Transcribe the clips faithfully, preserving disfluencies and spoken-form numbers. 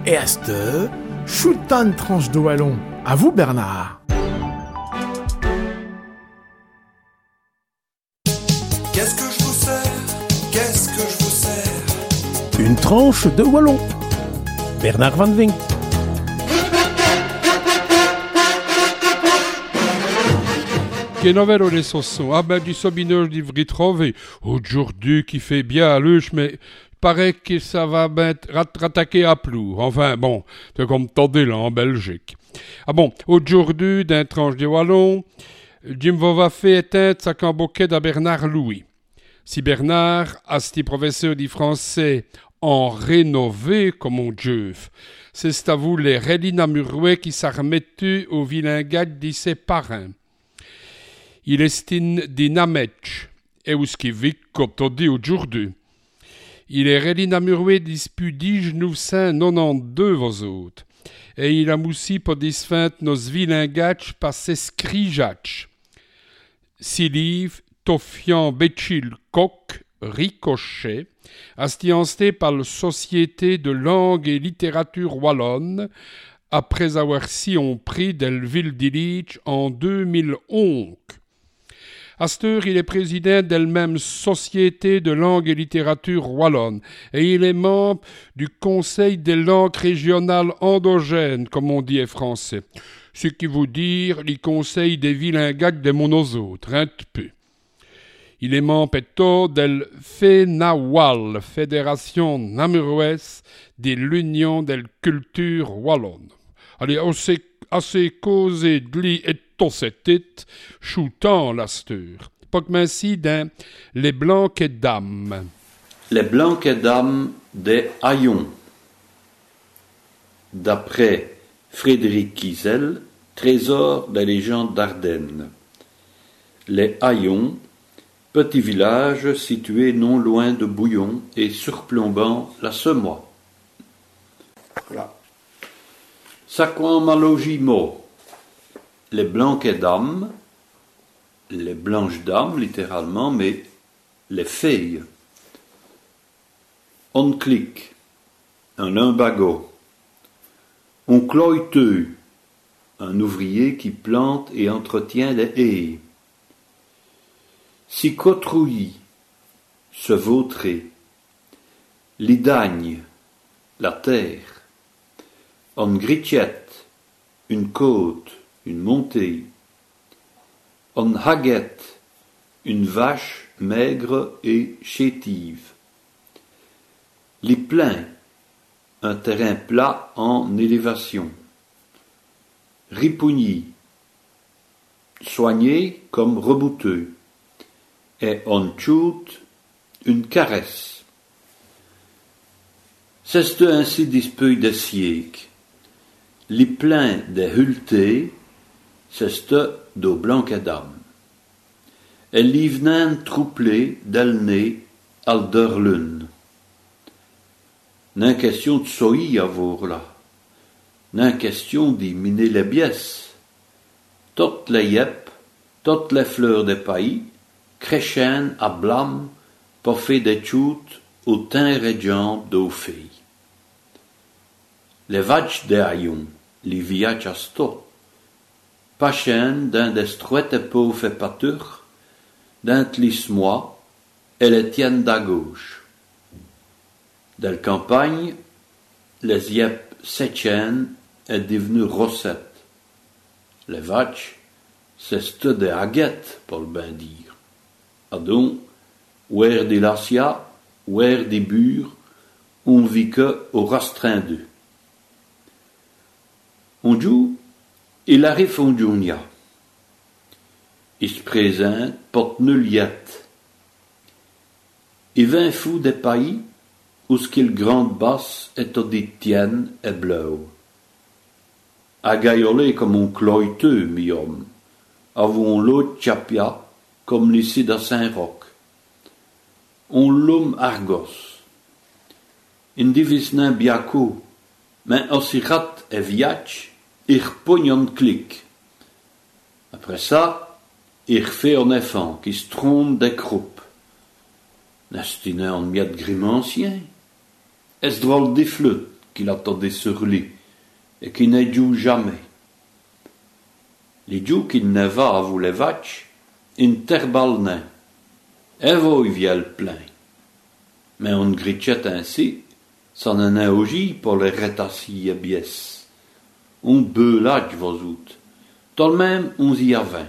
Et à cette choutan de tranche de wallon. À vous, Bernard. Qu'est-ce que je vous sers? Qu'est-ce que je vous sers? Une tranche de wallon. Bernard Van Vink. Che novello les saussons. Ah ben du sobinage d'Ivry trouvé. Aujourd'hui qui fait bien à l'âge, mais paraît que ça va ben rat- rattaquer à plus. Enfin bon, c'est comme tendez là en Belgique. Ah bon, aujourd'hui d'un tranche de wallon, Jim va fait éteindre sa camboquette à Bernard Louis. Si Bernard, a sti professeur de français en rénové comme on Dieu, c'est à vous les Rélina Murouet qui s'armettent au vilain-gade de ses parrains. Il estime dinametch, et où ce qui vit comme on dit aujourd'hui. Il est Rélina Murouet dispudige nous saint quatre-vingt-douze vos autres, et il a moussi pour disfinte nos vilain-gades par ses scrijatch. Siliv, Tofian, Béchil, Coq, Ricochet, astiancé par la Société de langue et littérature wallonne, après avoir si on pris d'Elville d'Illich en deux mille onze. À cette heure, il est président d'elle-même Société de langue et littérature wallonne, et il est membre du Conseil des langues régionales endogènes, comme on dit en français. Ce qui veut dire les conseils des vilain-gades de monosautres, un peu. Il est membre de del FENAWAL, Fédération namuroise de l'Union de culture wallonne. Allez, assez, assez causé de lui et tout cet it, choutant la steur. Pas que ainsi d'un les blancs et dames. Les blancs et dames des haillons. D'après Frédéric Kiesel, Trésor des légendes d'Ardennes. Les haillons, petit village situé non loin de Bouillon et surplombant la Semois. Voilà. Saquan malogimo. Les blanques dames, les blanches dames littéralement, mais les filles. On clique, un lumbago. On cloiteux, un ouvrier qui plante et entretient les haies. Sicotrouillis, se vautrer. L'idagne, la terre. On gritiette, une côte, une montée. On haguette, une vache maigre et chétive. Les pleins, un terrain plat en élévation. Ripougny, soigné comme rebouteux. Et on shoot, une caresse. C'est ainsi dispute des siècles. Les pleins des hultés, c'est d'eau blanc et dame. Et l'ivnen trouplé d'elné alderlun. N'en question de soï à voir là. N'en question d'y miner les biès. Toutes les yep, toutes les fleurs des pays, créchènes à blâme, pour faire des choutes au teint et jambes d'eau filles. Les vaches des haillons, les villages à sto, pas chênes d'un des strouettes pauvres et pâtures, d'un tlismois, et les tiennent d'à gauche. Dans la campagne, les yep séchènes est devenu rosette. Les vaches, c'est ce des haguettes, pour le bien dire. Adon, ouer des lacia, ouer des bures, on vit que au rastreint d'eux. On joue, il arrive en Junia. Il se présente, porte nulliette. Il vint fou des pays, où ce qu'il grande basse est au dit tienne et blau. À gaioler comme un cloiteux, mi homme, avons l'autre chapia, comme l'ici dans Saint-Roch. On l'homme argos. In divisnin biaco, mais aussi rat et viach, ir pognon clic. Après ça, ir fait un enfant qui se trompe des croupes. N'est-ce en miette grimancien? Est-ce drôle des flûtes, qu'il attendait sur lui, et qui n'est dû jamais. Les dieux qu'il ne va à vous les vaches, une terbal nain, et voi via le plein. Mais on grichette ainsi, s'en en a ogi pour les rétassis et bies. On beulage vos out, tout le même on y a vingt.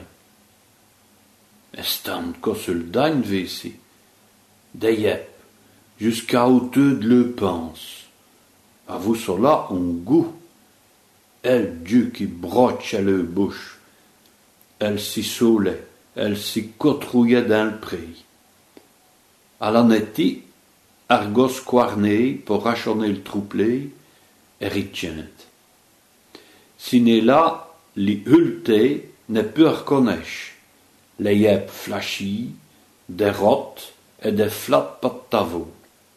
Estant qu'au seul dagne vc, des yep, jusqu'à hauteux de le pense. À vous cela on goût. Elle Dieu qui broche à le bouche. Elle s'y saoulait, elle s'y cotrouillait dans le pré. À l'annetti, Argos quarné pour rachonner le trouplé, et ritiente. Si n'est là, les hultés ne peut reconnaître. Les yep flashy, des rottes et des flats patavo.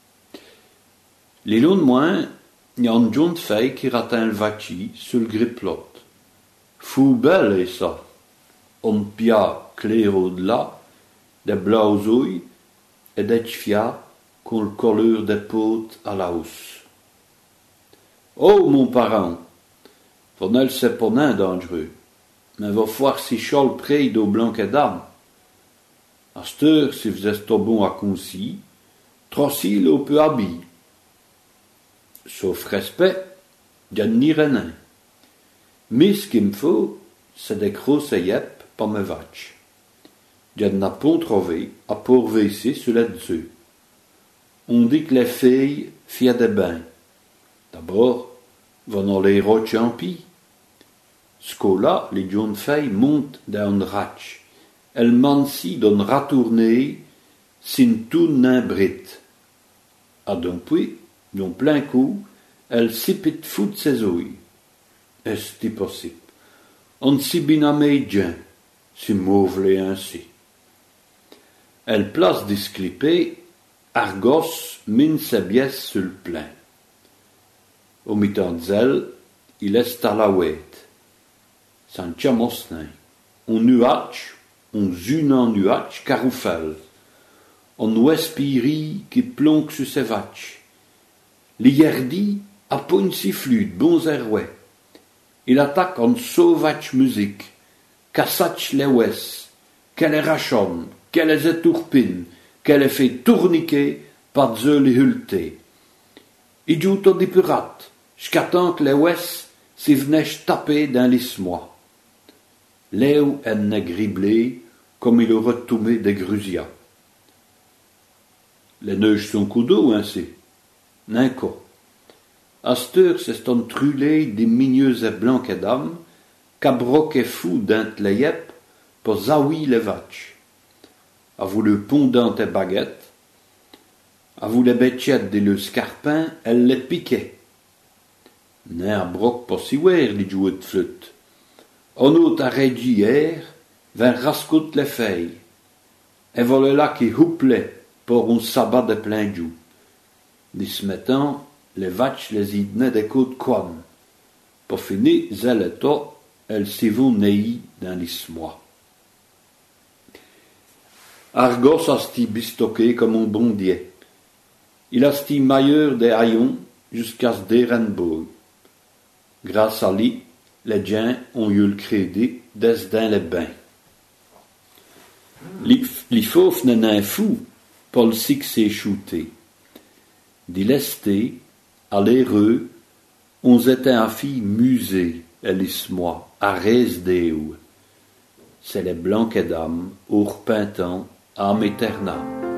Les lendemains, il y a un jaune feuille qui ratin le vachi sur le griplot. Fou belle est ça. On pia clair au-delà, des blausouilles et des tchfia qu'on le collure des potes à la hausse. Oh, mon parent, Vonel c'est pas nain dangereux, mais va voir si chol près d'eau blanc et d'âme. À cette heure, si vous êtes bon à concis, trossil au peu habille. Sauf respect, y'a ni rien. Mais ce qu'il me faut, c'est des grosses yep pour mes vaches. Y'a n'a pas trouvé à pourvaiser sur les deux. On dit que les filles firent des bains. D'abord, vont les roches en pis. Ce là, les jeunes filles montent d'un ratch. Elles mansi d'un ratourner, sin tout n'un brit. À d'un puits, d'un plein coup, elles s'y foutent ses ouilles. Est-ce possible? On s'y binamé bien, si mauvelé ainsi. Elle place disclipée, Argos mine ses biais sur le plein. Au mi-temps d'elle, il est à la ouette. Sans tchamosnin. On nuage, on zune en nuage, caroufel. On ouespiri qui plonque sur ses vaches. L'hierdi a point si flûte, bons errouets. Il attaque en sauvage musique, cassatch les ouest, qu'elle est rachonne, qu'elle est étourpine, qu'elle est fait tourniquer par deux les hultés. Il joue au dipurate, jusqu'à temps que les ouest s'y venaient taper dans l'ismois. Léo est né griblé, comme il aurait tombé des grusias. Les neiges sont coup d'eau, ainsi. N'inco. À cette heure, c'est un trulé des migneux et blancs et dames, qu'abroc et fou d'int les yep, pour zaoui les vaches. À vous le pondant et baguette, à vous les bétiettes des le scarpin, elle les piquait. N'a broc pas si ouer, les jouets de flûte. On autre arrêt hier, vint rascoute les feuilles. Et voilà là qui houplait pour un sabbat de plein jour. Dès ce matin, les vaches les idnaient des côtes quan. Pour finir, elles et toi, elles s'y vont neillis dans l'ismois. Argos a sti bistoqué comme un bondier. Il a sti mailleur des haillons jusqu'à ce dérenbourg. Grâce à lui, les gens ont eu le crédit d'être dans les bains. Les fauves n'en un fou, Paul Six s'est shooté. D'y lesté, à l'heureux, on s'était un fille musée, elis-moi, à res deu. C'est les blancs et dames, au repentant, âme éternelle.